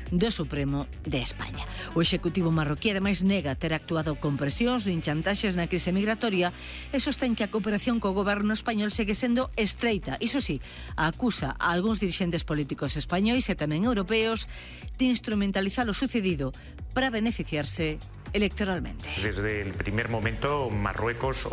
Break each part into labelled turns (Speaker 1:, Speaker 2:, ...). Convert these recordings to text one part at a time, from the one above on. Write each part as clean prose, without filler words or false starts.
Speaker 1: do Supremo de España. O Executivo marroquí ademais nega ter actuado con presións nin chantaxes na crise migratoria e sostén que a cooperación co goberno español segue sendo estreita. Iso sí, acusa a algúns dirixentes políticos españois e tamén europeos de instrumentalizar o sucedido para beneficiarse electoralmente.
Speaker 2: Desde el primer momento, Marruecos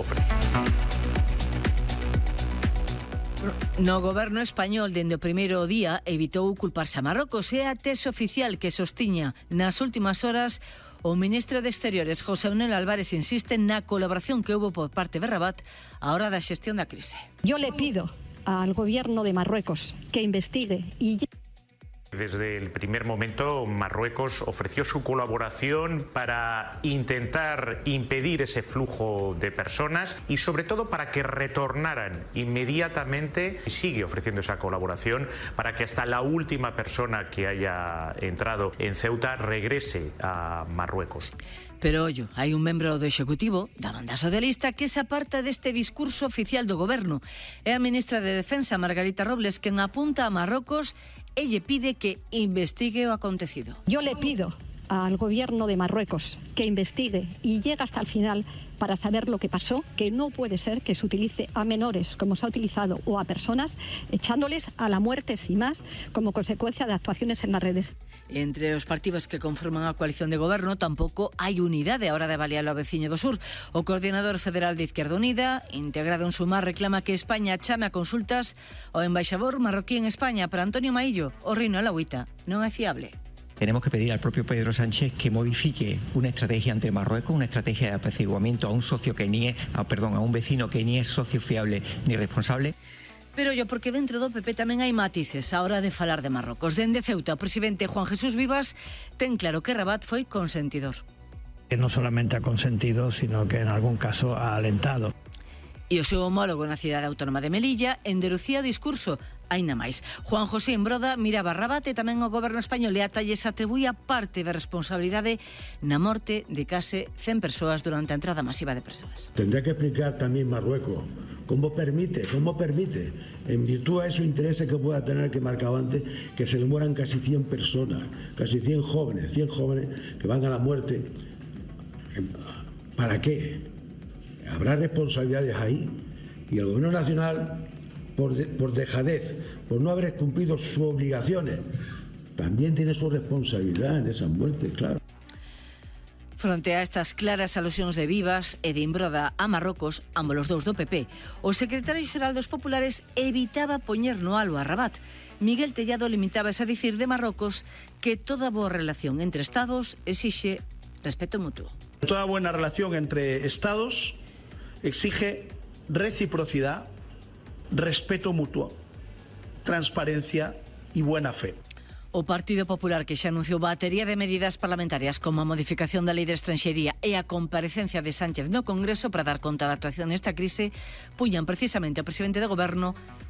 Speaker 1: No goberno español, dende o primeiro día, evitou culparse a Marrocos e a tese oficial que sostiña nas últimas horas o ministro de Exteriores, José Manuel Álvarez, insiste na colaboración que houve por parte de Rabat á hora da xestión da crise.
Speaker 3: Yo le pido al gobierno de Marruecos que investigue y...
Speaker 2: Desde el primer momento, Marruecos ofreció su colaboración para intentar impedir ese flujo de personas y sobre todo para que retornaran inmediatamente, y sigue ofreciendo esa colaboración para que hasta la última persona que haya entrado en Ceuta regrese a Marruecos.
Speaker 1: Pero, ollo, hai un membro do Executivo da banda socialista que se aparta deste discurso oficial do goberno. É a ministra de Defensa, Margarita Robles, quen apunta a Marrocos e lle pide que investigue o acontecido.
Speaker 3: Yo le pido al gobierno de Marruecos que investigue y llegue hasta el final para saber lo que pasó, que no puede ser que se utilice a menores como se ha utilizado o a personas, echándoles a la muerte sin más como consecuencia de actuaciones en las redes.
Speaker 1: Entre os partidos que conforman a coalición de goberno tampouco hai unidade a hora de avaliar o veciño do sur. O coordinador federal de Izquierda Unida, integrado en Sumar, reclama que España chame a consultas ao embaixador marroquí en España para Antonio Maillo. O reino alauita non é fiable.
Speaker 4: Tenemos que pedir al propio Pedro Sánchez que modifique una estrategia ante Marruecos, una estrategia de apaciguamiento a un un vecino que ni es socio fiable ni responsable.
Speaker 1: Pero porque dentro do PP tamén hai matices a hora de falar de Marrocos. Dende Ceuta, o presidente Juan Jesús Vivas ten claro que Rabat foi consentidor.
Speaker 5: Que no solamente ha consentido, sino que en algún caso ha alentado.
Speaker 1: E o seu homólogo na cidade autónoma de Melilla enderucía o discurso aínda máis. Juan José Embroda miraba Rabat e tamén o goberno español e ata lles atribuía parte da responsabilidade na morte de case 100 persoas durante a entrada masiva de persoas.
Speaker 6: Tendrá que explicar tamén Marruecos cómo permite, en virtud a esos intereses que pueda tener que marcaba antes, que se le mueran casi 100 personas, casi 100 jóvenes que van a la muerte. ¿Para qué? Habrá responsabilidades ahí y el gobierno nacional, por dejadez, por no haber cumplido sus obligaciones, también tiene su responsabilidad en esas muertes, claro.
Speaker 1: Fronte a estas claras alusións de Vivas e de Embroda a Marrocos, ambos os dous do PP, o secretario xeral dos Populares evitaba poñer no albo a Rabat. Miguel Tellado limitábase a dicir de Marrocos que toda boa relación entre Estados exixe respeto mutuo.
Speaker 7: Toda buena relación entre Estados exige reciprocidad, respeto mutuo, transparencia y buena fe.
Speaker 1: O Partido Popular, que xa anunciou batería de medidas parlamentarias como a modificación da Lei de Estranxería e a comparecencia de Sánchez no Congreso para dar conta da actuación nesta crise, puñan precisamente o presidente de Goberno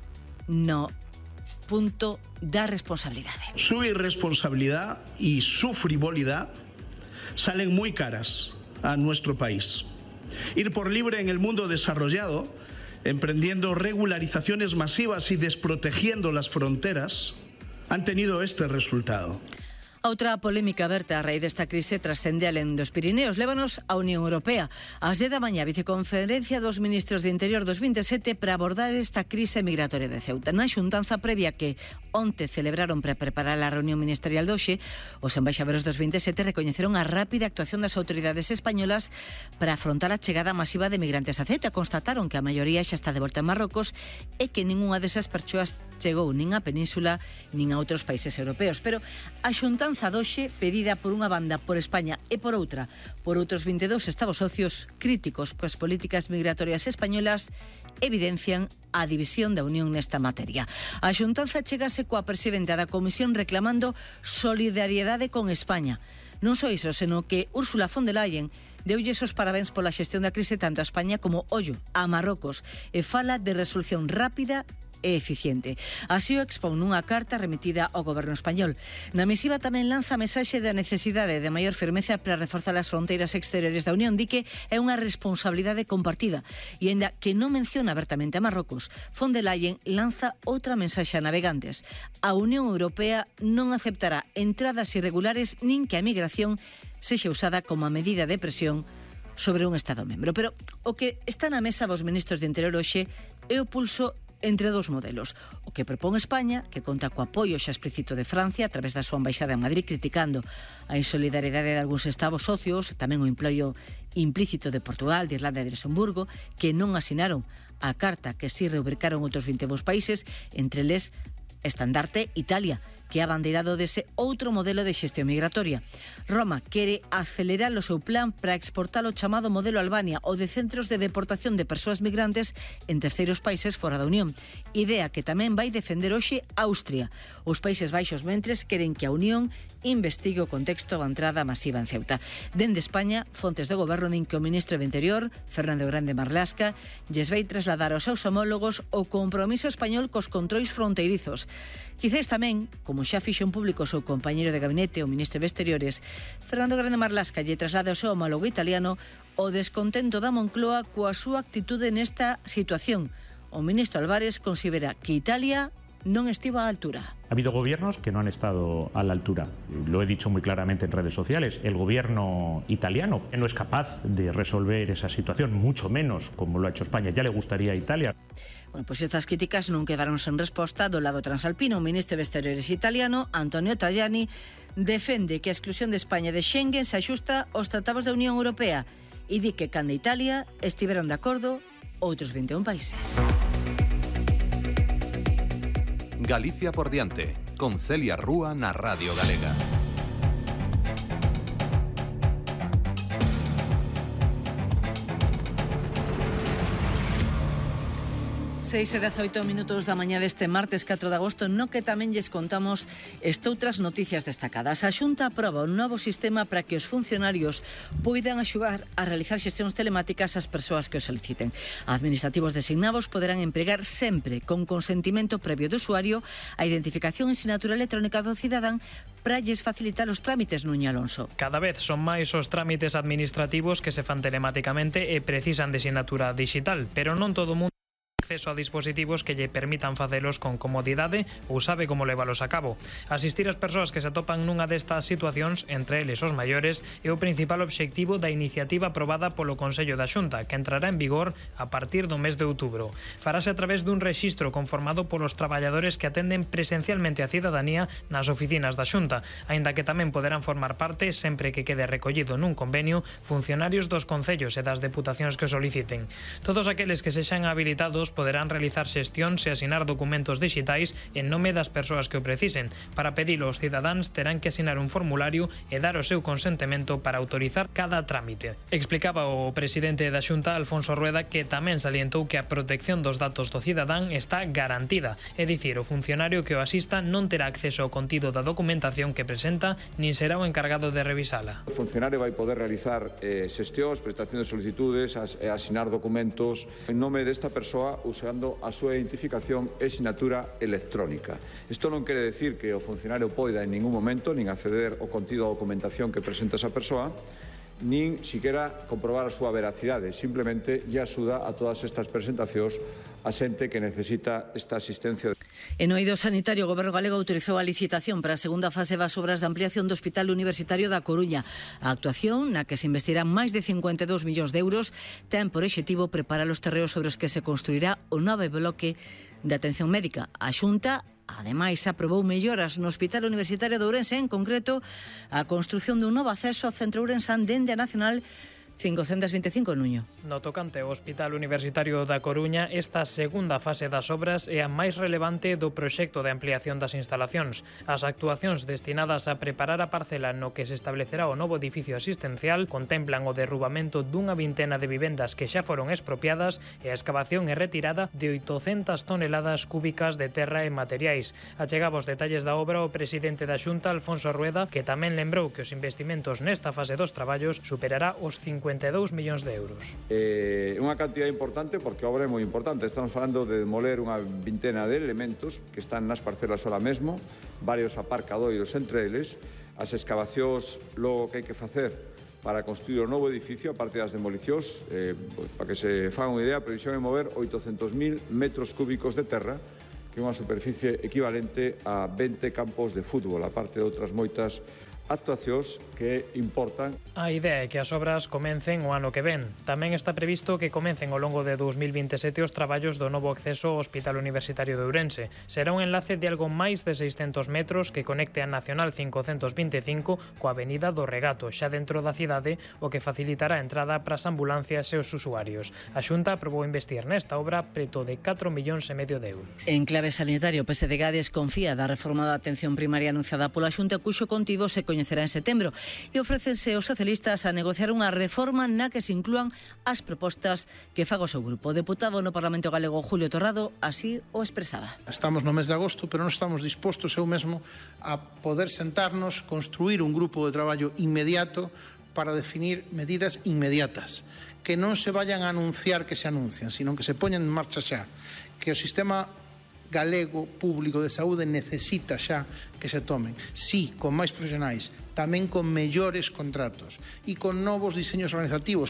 Speaker 1: no punto da responsabilidade.
Speaker 7: Su irresponsabilidad y su frivolidad salen muy caras a nuestro país. Ir por libre en el mundo desarrollado, emprendiendo regularizaciones masivas y desprotegiendo las fronteras, han tenido este resultado.
Speaker 1: Outra polémica aberta a raíz desta crise trascende alén dos Pirineos. Lévanos á Unión Europea. Ás 10 da mañá, viceconferencia dos ministros de Interior dos 27 para abordar esta crise migratoria de Ceuta. Na xuntanza previa que onte celebraron para preparar a reunión ministerial de hoxe, os embaixadores dos 27 recoñeceron a rápida actuación das autoridades españolas para afrontar a chegada masiva de migrantes a Ceuta. Constataron que a maioría xa está de volta en Marrocos e que ningunha desas persoas chegou nin á península nin a outros países europeos. Pero a xuntanza doxe, pedida por unha banda por España e por outra por outros 22 estados socios críticos coas políticas migratorias españolas, evidencian a división da Unión nesta materia. A xuntanza chegase coa presidenta da Comisión reclamando solidariedade con España. Non só iso, senón que Ursula von der Leyen deulles os parabéns pola xestión da crise tanto a España como, ollo, a Marrocos, e fala de resolución rápida e eficiente. Así o expón nunha carta remitida ao Goberno español. Na misiva tamén lanza a mensaxe da necesidade de maior firmeza para reforzar as fronteiras exteriores da Unión. Di que é unha responsabilidade compartida e aínda que non menciona abertamente a Marrocos, von der Leyen lanza outra mensaxe a navegantes. A Unión Europea non aceptará entradas irregulares nin que a migración sexa usada como a medida de presión sobre un Estado membro. Pero o que está na mesa vos ministros de Interior hoxe é o pulso entre dous modelos. O que propón España, que conta co apoio xa explícito de Francia a través da súa embaixada en Madrid, criticando a insolidaridade de algúns estados socios, tamén o emploio implícito de Portugal, de Irlanda e de Luxemburgo, que non asinaron a carta que si rubricaron outros 22 países, entre eles estandarte Italia, que é abandeirado dese outro modelo de xestión migratoria. Roma quere acelerar o seu plan para exportar o chamado modelo Albania, o de centros de deportación de persoas migrantes en terceiros países fora da Unión. Idea que tamén vai defender hoxe Austria. Os Países Baixos mentres queren que a Unión investigue o contexto da entrada masiva en Ceuta. Dende España, fontes do goberno din que o ministro de Interior, Fernando Grande Marlaska, lles vai trasladar aos seus homólogos o compromiso español cos controis fronteirizos. Quizás tamén, como xa fixo en público o seu compañeiro de gabinete, o ministro de Exteriores, Fernando Grande Marlaska lle traslada ao seu homólogo italiano o descontento da Moncloa coa súa actitude nesta situación. O ministro Álvarez considera que Italia non estivo á altura.
Speaker 2: Ha habido gobiernos que no han estado a la altura. Lo he dicho muy claramente en redes sociales. El gobierno italiano no es capaz de resolver esa situación, mucho menos como lo ha hecho España. Ya le gustaría a Italia.
Speaker 1: Bueno, pues estas críticas non quedaron sen resposta do lado transalpino. O ministro de Exteriores italiano, Antonio Tajani, defende que a exclusión de España de Schengen se axusta aos tratados da Unión Europea e di que cando Italia estiveron de acordo outros 21 países.
Speaker 8: Galicia por diante, con Celia Rúa na Radio Galega.
Speaker 1: 6:18 minutos da mañá deste martes 4 de agosto, no que tamén lles contamos estoutras noticias destacadas. A Xunta aproba un novo sistema para que os funcionarios poidan axudar a realizar xestións telemáticas ás persoas que o soliciten. Administrativos designados poderán empregar sempre con consentimento previo do usuario a identificación e sinatura electrónica do cidadán para lles facilitar os trámites, Nuño Alonso.
Speaker 9: Cada vez son máis os trámites administrativos que se fan telematicamente e precisan de sinatura digital, pero non todo o mundo acceso a dispositivos que lle permitan facelos con comodidade ou sabe como levalos a cabo. Asistir as persoas que se atopan nunha destas situacións, entre eles os maiores, é o principal obxectivo da iniciativa aprobada polo Consello da Xunta, que entrará en vigor a partir do mes de outubro. Farase a través dun rexistro conformado polos traballadores que atenden presencialmente a cidadanía nas oficinas da Xunta, aínda que tamén poderán formar parte, sempre que quede recollido nun convenio, funcionarios dos concellos e das deputacións que o soliciten. Todos aqueles que sexan habilitados poderán realizar xestións e asinar documentos digitais en nome das persoas que o precisen. Para pedilo os cidadáns terán que asinar un formulario e dar o seu consentimento para autorizar cada trámite. Explicaba o presidente da Xunta, Alfonso Rueda, que tamén salientou que a protección dos datos do cidadán está garantida, é dicir, o funcionario que o asista non terá acceso ao contido da documentación que presenta, nin será o encargado de revisala.
Speaker 10: O funcionario vai poder realizar xestións, prestación de solicitudes, asinar documentos en nome desta persoa usando a súa identificación e sinatura electrónica. Isto non quere decir que o funcionario poida en ningún momento nin acceder ao contido da documentación que presenta esa persoa, nin siquiera comprobar a súa veracidade, simplemente lle axuda a todas estas presentacións a xente que necesita esta asistencia.
Speaker 1: En o eido sanitario, o Goberno galego autorizou a licitación para a segunda fase das obras de ampliación do Hospital Universitario da Coruña. A actuación, na que se investirán máis de 52 millóns de euros, ten por obxectivo preparar os terreos sobre os que se construirá o novo bloque de atención médica. A Xunta ademais aprobou melloras no Hospital Universitario de Ourense, en concreto a construción dun novo acceso ao Centro Ourensán dende a Nacional 525, Nuño.
Speaker 9: No tocante ao Hospital Universitario da Coruña, esta segunda fase das obras é a máis relevante do proxecto de ampliación das instalacións. As actuacións destinadas a preparar a parcela no que se establecerá o novo edificio asistencial contemplan o derrubamento dunha vintena de vivendas que xa foron expropiadas e a excavación e retirada de 800 toneladas cúbicas de terra e materiais. Achegaba os detalles da obra o presidente da Xunta, Alfonso Rueda, que tamén lembrou que os investimentos nesta fase dos traballos superará os 50 52 millóns de euros.
Speaker 10: É unha cantidad importante porque a obra é moi importante. Estamos falando de demoler unha vintena de elementos que están nas parcelas ahora mesmo, varios aparcadoiros entre eles, as excavacións logo que hai que facer para construir o novo edificio, a parte das demolicións, para que se faga unha idea, a previsión é mover 800.000 metros cúbicos de terra, que é unha superficie equivalente a 20 campos de fútbol, a parte de outras moitas actuacións que importan.
Speaker 9: A idea é que as obras comencen o ano que ven. Tamén está previsto que comecen ao longo de 2027 os traballos do novo acceso ao Hospital Universitario de Ourense. Será un enlace de algo máis de 600 metros que conecte a Nacional 525 coa Avenida do Regato, xa dentro da cidade, o que facilitará a entrada para as ambulancias e os usuarios. A Xunta aprobou investir nesta obra preto de 4,5 millóns de euros.
Speaker 1: En clave sanitario, o PSDG desconfía da reforma da atención primaria anunciada pola Xunta, cuxo contido se coñecerá en setembro, e ofrécense os socialistas a negociar unha reforma na que se inclúan as propostas que faga o seu grupo. O deputado no Parlamento Galego, Julio Torrado, así o expresaba.
Speaker 11: Estamos no mes de agosto, pero non estamos dispostos eu mesmo a poder sentarnos, construir un grupo de traballo inmediato para definir medidas inmediatas, que non se vayan a anunciar que se anuncian, sino que se poñan en marcha xa, que o sistema galego público de saúde necesita xa que se tomen, sí, con máis profesionais, tamén con mellores contratos e con novos diseños organizativos.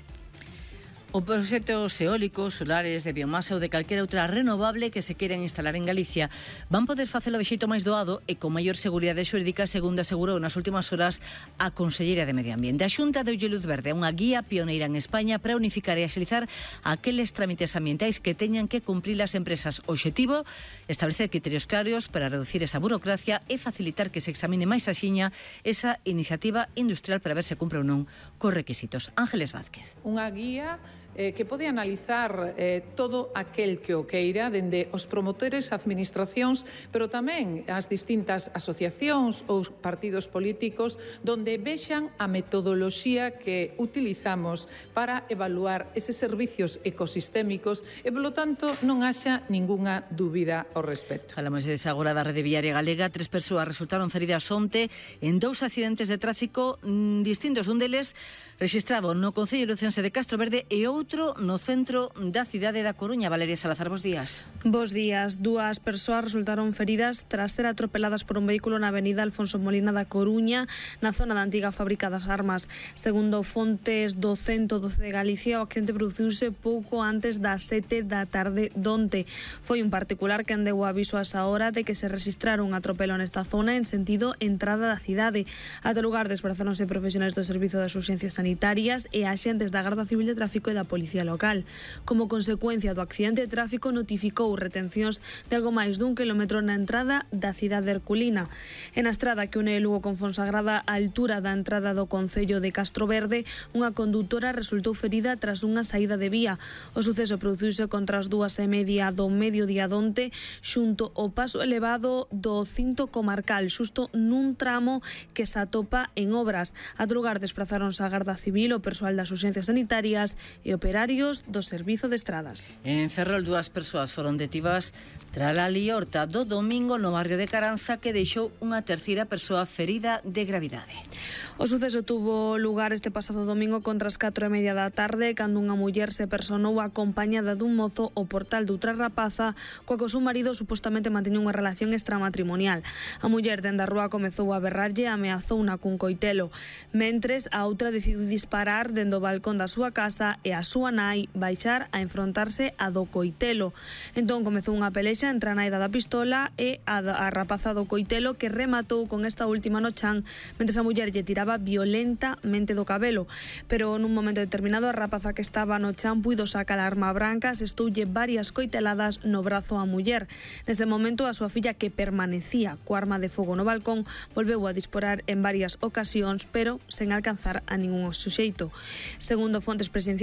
Speaker 1: O proxectos eólicos, solares, de biomasa ou de calquera outra renovable que se queren instalar en Galicia van poder facelo de xeito máis doado e con maior seguridade xurídica, segundo asegurou nas últimas horas a Conselleira de Medio Ambiente. A Xunta deulle luz verde a unha guía pioneira en España para unificar e axilizar aqueles trámites ambientais que teñan que cumprir as empresas. O obxectivo, establecer criterios claros para reducir esa burocracia e facilitar que se examine máis axiña esa iniciativa industrial para ver se cumpre ou non cos requisitos. Ángeles Vázquez.
Speaker 12: Unha guía que pode analizar todo aquel que o queira, dende os promotores, administracións, pero tamén as distintas asociacións ou partidos políticos, donde vexan a metodoloxía que utilizamos para evaluar eses servicios ecosistémicos e, polo tanto, non haxa ningunha dúbida ao respecto.
Speaker 1: Falamos agora da rede viaria galega. 3 persoas resultaron feridas onte en 2 accidentes de tráfico distintos. Un deles rexistrado no Concello Lucense de Castroverde e outro no centro da cidade da Coruña. Valeria Salazar, bos días.
Speaker 13: Bos días. 2 persoas resultaron feridas tras ser atropeladas por un vehículo na avenida Alfonso Molina da Coruña, na zona da antiga fábrica das armas. Segundo fontes do 112 de Galicia, o accidente produciuse pouco antes das 7 da tarde donte. Foi un particular que deu aviso a esa hora de que se registrara un atropelo nesta zona en sentido entrada da cidade. Ata o lugar desprazáronse profesionais do Servizo das Urxencias Sanitarias e axentes da Garda Civil de Tráfico e da Policía Local. Como consecuencia do accidente, de tráfico notificou retencións de algo máis dun quilómetro na entrada da cidade herculina. En a estrada que une Lugo con Fonsagrada, á altura da entrada do Concello de Castroverde, unha condutora resultou ferida tras unha saída de vía. O suceso produciuse contra as 2:30 do mediodía donte, xunto ao paso elevado do cinto comarcal, xusto nun tramo que se atopa en obras. A lugar desprazáronse a Garda Civil, o persoal das urxencias sanitarias e operarios do Servizo de Estradas.
Speaker 1: En Ferrol, 2 persoas foron detidas tras a liorta do domingo no barrio de Caranza, que deixou unha terceira persoa ferida de gravidade.
Speaker 13: O suceso tuvo lugar este pasado domingo contra as 4:30 da tarde, cando unha muller se personou acompañada dun mozo ao portal de outra rapaza, coa que o seu marido supostamente mantiña unha relación extramatrimonial. A muller dende a rúa comezou a berrarlle e ameazouna cun coitelo. Mentres, a outra decidiu disparar dende o balcón da súa casa e a súa nai baixar a enfrontarse a do coitelo. Entón comezou unha pelexa entre a naida da pistola e a rapaza do coitelo, que rematou con esta última no chan, mentres a muller lle tiraba violentamente do cabelo. Pero nun momento determinado, a rapaza que estaba no chan puido sacar a arma branca, asestoulle varias coiteladas no brazo á muller. Nese momento, a súa filla, que permanecía coa arma de fogo no balcón, volveu a disparar en varias ocasións, pero sen alcanzar a ningún suxeito. Segundo fontes presenciais, un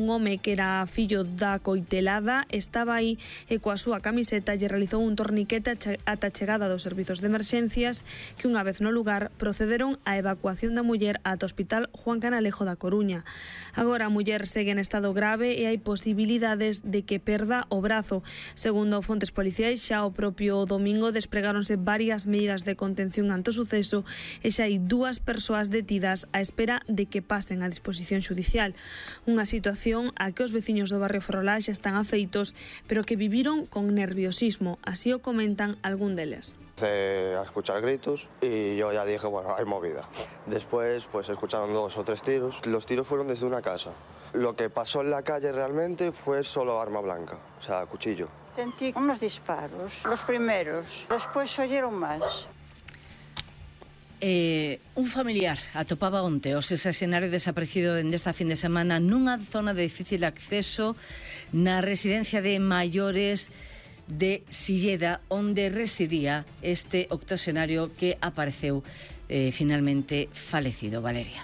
Speaker 13: home que era fillo da coitelada estaba aí e coa súa camiseta lle realizou un torniquete ata a chegada dos servizos de emerxencias que unha vez no lugar procederon á evacuación da muller ata o Hospital Juan Canalejo da Coruña. Agora a muller segue en estado grave e hai posibilidades de que perda o brazo. Segundo fontes policiais, xa o propio domingo despregáronse varias medidas de contención ante o suceso e xa hai 2 persoas detidas á espera de que pasen a disposición xudicial. Unha situación a que os veciños do barrio Ferrolá xa están afeitos, pero que viviron con nerviosismo. Así o comentan algún deles.
Speaker 14: A escuchar gritos y yo ya dije, bueno, hay movida. Después pues escucharon 2 o 3 tiros. Los tiros fueron desde una casa. Lo que pasó en la calle realmente fue solo arma blanca, o sea, cuchillo.
Speaker 15: Sentí unos disparos, los primeros, después oyeron más.
Speaker 1: Un familiar atopaba onte o sexagenario desaparecido desta fin de semana nunha zona de difícil acceso na residencia de maiores de Silleda, onde residía este octoxenario que apareceu finalmente falecido. Valeria.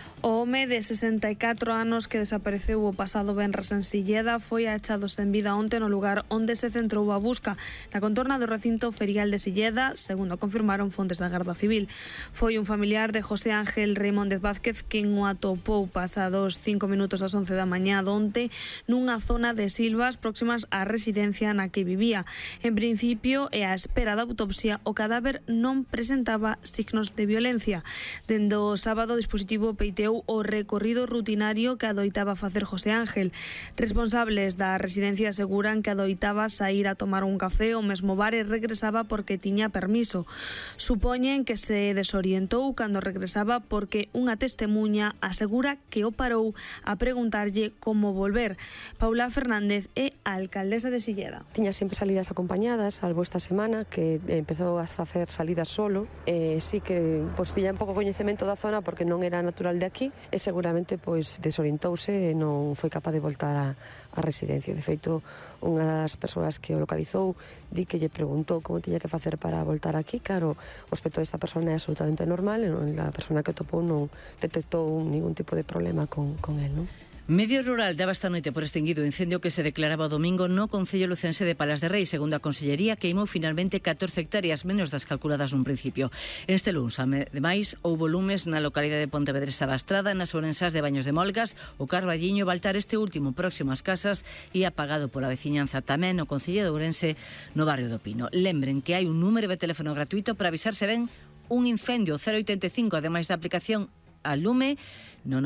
Speaker 13: O home de 64 anos que desapareceu o pasado venres en Silleda foi achado sen vida onte no lugar onde se centrou a busca, na contorna do recinto ferial de Silleda, segundo confirmaron fontes da Garda Civil. Foi un familiar de José Ángel Reimóndez Vázquez quen o atopou pasados 5 minutos das 11 da mañá onte nunha zona de Silvas próximas á residencia na que vivía. En principio, e á espera da autopsia, o cadáver non presentaba signos de violencia. Dende o sábado, o dispositivo peiteu o recorrido rutinario que adoitaba facer José Ángel. Responsables da residencia aseguran que adoitaba saír a tomar un café ao mesmo bar e regresaba porque tiña permiso. Supoñen que se desorientou cando regresaba porque unha testemuña asegura que o parou a preguntarlle como volver. Paula Fernández é a alcaldesa de Silleda.
Speaker 16: Tiña sempre salidas acompañadas, salvo esta semana que empezou a facer salidas solo. Sí que tiña un pouco coñecemento da zona porque non era natural de aquí e seguramente desorientouse e non foi capaz de voltar á residencia. De feito, unha das persoas que o localizou di que lle preguntou como tiña que facer para voltar aquí. Claro, o aspecto desta persona é absolutamente normal e a persona que o topou non detectou ningún tipo de problema con él, non?
Speaker 1: Medio rural daba esta noite por extinguido o incendio que se declaraba o domingo no concello lucense de Palas de Rei. Segundo a Consellería, queimou finalmente 14 hectáreas menos das calculadas nun principio. Este luns, ademais, houbo lumes na localidade de Pontevedresa da Estrada, nas Ourensás de Baños de Molgas, o Carballiño, Baltar, este último próximo ás casas e apagado pola veciñanza tamén no concello de Ourense, no barrio do Pino. Lembren que hai un número de teléfono gratuito para avisarse ben un incendio, 085, ademais da aplicación a lume no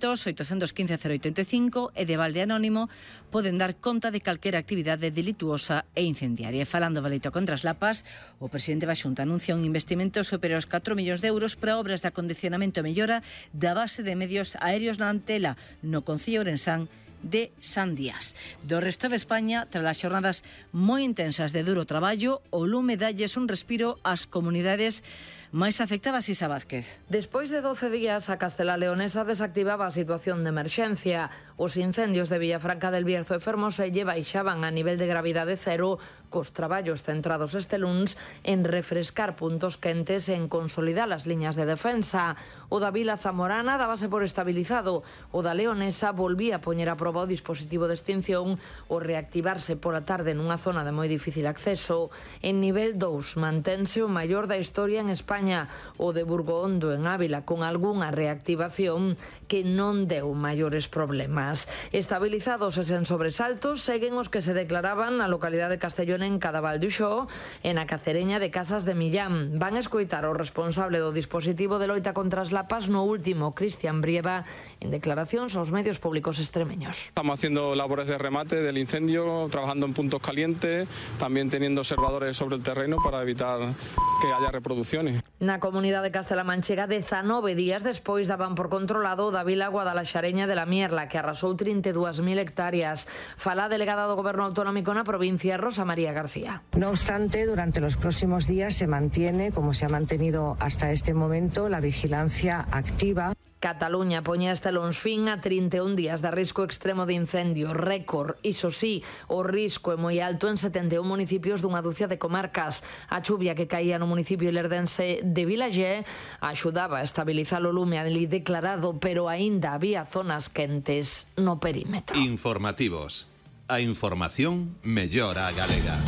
Speaker 1: 900-815-085 e de balde anónimo poden dar conta de calquera actividade delituosa e incendiaria. Falando Valeito contra as Lapas, o presidente da Xunta anuncia un investimento superior aos 4 millóns de euros para obras de acondicionamento e mellora da base de medios aéreos na Antela, no concello ourensán de Sandías. Do resto de España, tras as xornadas moi intensas de duro traballo, o lume dalles un respiro ás comunidades máis afectadas. Isa Vázquez.
Speaker 17: Despois de 12 días, a Castela Leonesa desactivaba a situación de emerxencia. Os incendios de Villafranca del Bierzo e Fermoselle baixaban a nivel de gravidade cero, cos traballos centrados este luns en refrescar puntos quentes e en consolidar as liñas de defensa. O da Vila Zamorana dábase por estabilizado. O da Leonesa volvía a poñer a proba o dispositivo de extinción o reactivarse pola tarde nunha zona de moi difícil acceso. En nivel 2 mantense o maior da historia en España, o de Burgondo en Ávila, con algunha reactivación que non deu maiores problemas. Estabilizados e sen sobresaltos seguen os que se declaraban na localidade de Castellón en Cadaval do Xó e na Cacereña de Casas de Millán. Van escoitar o responsable do dispositivo de loita contra as lapas no último, Cristian Brieva, en declaracións aos medios públicos extremeños.
Speaker 18: Estamos haciendo labores de remate del incendio, trabajando en puntos calientes, también teniendo observadores sobre el terreno para evitar que haya reproducciones.
Speaker 17: Na comunidade Castela-Manchega, 19 días despois daban por controlado da vila guadalaxareña de la Mierla, que arrasou 32.000 hectáreas. Fala a delegada do Goberno Autonómico na provincia, Rosa María García.
Speaker 19: No obstante, durante los próximos días se mantiene, como se ha mantenido hasta este momento, la vigilancia activa.
Speaker 17: Cataluña poñía este luns fin a 31 días de risco extremo de incendio, récord. Iso sí, o risco é moi alto en 71 municipios dunha ducia de comarcas. A chuvia que caía no municipio ilerdense de Vilallé axudaba a estabilizar o lume ali declarado, pero aínda había zonas quentes no perímetro.
Speaker 8: Informativos. A información mellora a galega.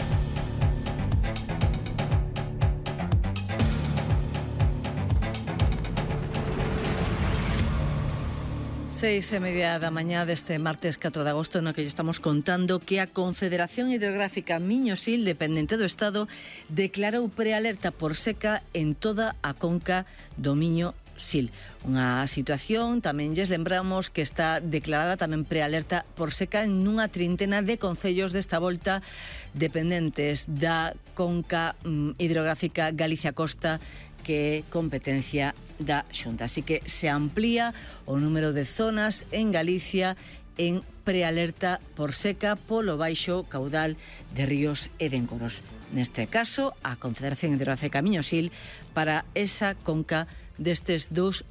Speaker 1: 6:30 da mañá deste martes 4 de agosto, no que lle estamos contando que a Confederación Hidrográfica Miño-Sil, dependente do Estado, declarou prealerta por seca en toda a conca do Miño-Sil. Unha situación, tamén lles lembramos, que está declarada tamén prealerta por seca en unha trintena de concellos desta volta dependentes da conca hidrográfica Galicia Costa, que é competencia da Xunta. Así que se amplía o número de zonas en Galicia en prealerta por seca polo baixo caudal de ríos e de encoros. Neste caso, a Confederación Hidrográfica Miño-Sil para esa conca destes dous